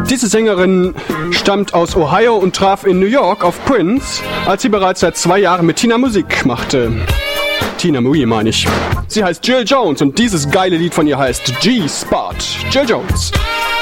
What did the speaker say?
Diese Sängerin stammt aus Ohio und traf in New York auf Prince, als sie bereits seit 2 Jahren mit Tina Musik machte. Tina Mui meine ich. Sie heißt Jill Jones und dieses geile Lied von ihr heißt G-Spot. Jill Jones.